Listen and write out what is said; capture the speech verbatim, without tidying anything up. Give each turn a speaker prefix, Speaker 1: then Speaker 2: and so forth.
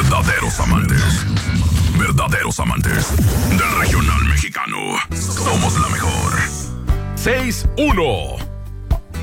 Speaker 1: Verdaderos amantes. Verdaderos amantes del regional mexicano. Somos la mejor. seis uno.